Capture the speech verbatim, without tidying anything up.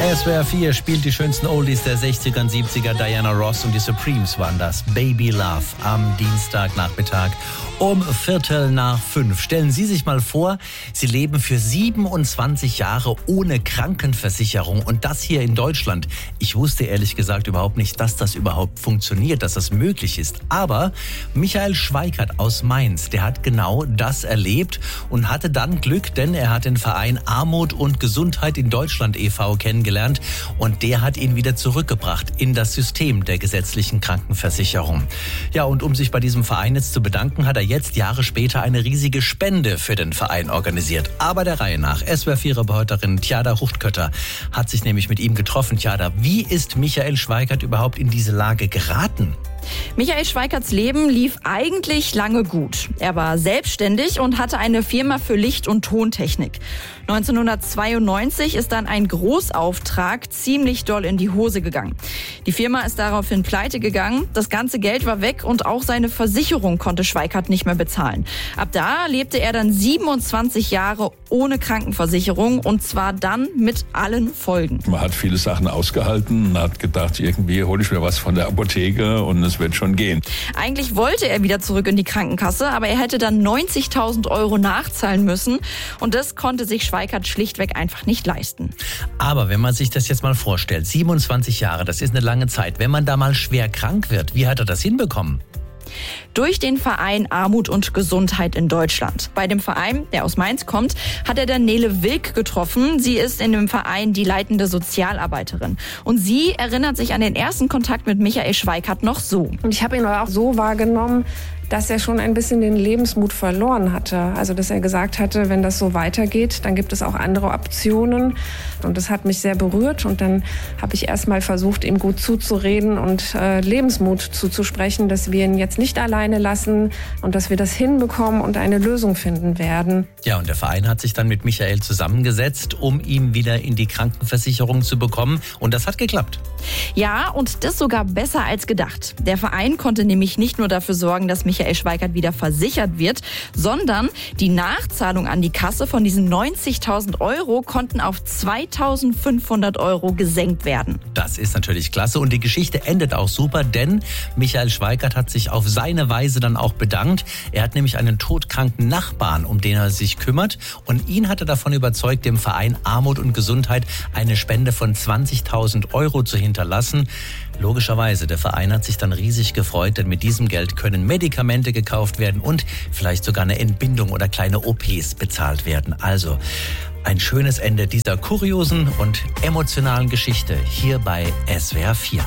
S W R vier spielt die schönsten Oldies der sechziger und siebziger. Diana Ross und die Supremes waren das. Baby Love am Dienstagnachmittag um Viertel nach fünf. Stellen Sie sich mal vor, Sie leben für siebenundzwanzig Jahre ohne Krankenversicherung und das hier in Deutschland. Ich wusste ehrlich gesagt überhaupt nicht, dass das überhaupt funktioniert, dass das möglich ist. Aber Michael Schweikert aus Mainz, der hat genau das erlebt und hatte dann Glück, denn er hat den Verein Armut und Gesundheit in Deutschland e V kennengelernt und der hat ihn wieder zurückgebracht in das System der gesetzlichen Krankenversicherung. Ja, und um sich bei diesem Verein jetzt zu bedanken, hat er jetzt Jahre später eine riesige Spende für den Verein organisiert. Aber der Reihe nach. S W R vier Reporterin Tjada Huchtkötter hat sich nämlich mit ihm getroffen. Tjada, wie ist Michael Schweikert überhaupt in diese Lage geraten? Michael Schweikerts Leben lief eigentlich lange gut. Er war selbstständig und hatte eine Firma für Licht- und Tontechnik. neunzehnhundertzweiundneunzig ist dann ein Großauftrag ziemlich doll in die Hose gegangen. Die Firma ist daraufhin pleite gegangen, das ganze Geld war weg und auch seine Versicherung konnte Schweikert nicht mehr bezahlen. Ab da lebte er dann siebenundzwanzig Jahre ohne Krankenversicherung und zwar dann mit allen Folgen. Man hat viele Sachen ausgehalten und hat gedacht, irgendwie hole ich mir was von der Apotheke und es wird schon gehen. Eigentlich wollte er wieder zurück in die Krankenkasse, aber er hätte dann neunzigtausend Euro nachzahlen müssen und das konnte sich Schweikert schlichtweg einfach nicht leisten. Aber wenn man sich das jetzt mal vorstellt, siebenundzwanzig Jahre, das ist eine lange Zeit. Wenn man da mal schwer krank wird, wie hat er das hinbekommen? Durch den Verein Armut und Gesundheit in Deutschland. Bei dem Verein, der aus Mainz kommt, hat er dann Nele Wilk getroffen. Sie ist in dem Verein die leitende Sozialarbeiterin. Und sie erinnert sich an den ersten Kontakt mit Michael Schweikert noch so. Und ich habe ihn auch so wahrgenommen, dass er schon ein bisschen den Lebensmut verloren hatte. Also dass er gesagt hatte, wenn das so weitergeht, dann gibt es auch andere Optionen. Und das hat mich sehr berührt. Und dann habe ich erst mal versucht, ihm gut zuzureden und äh, Lebensmut zuzusprechen, dass wir ihn jetzt nicht alleine lassen und dass wir das hinbekommen und eine Lösung finden werden. Ja, und der Verein hat sich dann mit Michael zusammengesetzt, um ihn wieder in die Krankenversicherung zu bekommen. Und das hat geklappt. Ja, und das sogar besser als gedacht. Der Verein konnte nämlich nicht nur dafür sorgen, dass Michael Schweikert wieder versichert wird, sondern die Nachzahlung an die Kasse von diesen neunzigtausend Euro konnten auf zweitausendfünfhundert Euro gesenkt werden. Das ist natürlich klasse und die Geschichte endet auch super, denn Michael Schweikert hat sich auf seine Weise dann auch bedankt. Er hat nämlich einen todkranken Nachbarn, um den er sich kümmert und ihn hat er davon überzeugt, dem Verein Armut und Gesundheit eine Spende von zwanzigtausend Euro zu hinterlassen. Logischerweise, der Verein hat sich dann riesig gefreut, denn mit diesem Geld können Medikamente gekauft werden und vielleicht sogar eine Entbindung oder kleine O Ps bezahlt werden. Also ein schönes Ende dieser kuriosen und emotionalen Geschichte hier bei S W R vier.